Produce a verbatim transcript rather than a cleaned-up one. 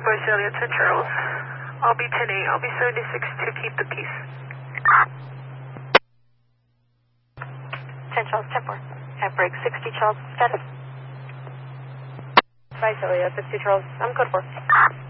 Boy Elliot to Charles. I'll be ten eight. I'll be seventy-six to keep the peace. ten Charles, ten four. Half break, sixty Charles, status. Bye, Elliot. That's two Charles. I'm code four.